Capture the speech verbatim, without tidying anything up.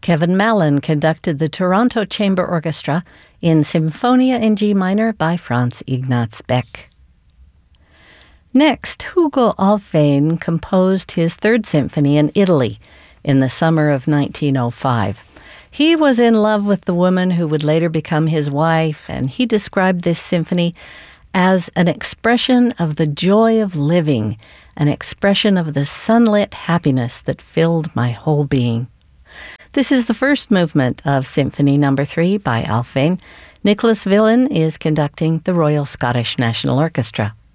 Kevin Mallon conducted the Toronto Chamber Orchestra in Symphonia in G minor by Franz Ignaz Beck. Next, Hugo Alfvén composed his Third Symphony in Italy in the summer of nineteen oh five. He was in love with the woman who would later become his wife, and he described this symphony as an expression of the joy of living, an expression of the sunlit happiness that filled my whole being. This is the first movement of Symphony Number Three by Alfvén. Nicholas Villen is conducting the Royal Scottish National Orchestra.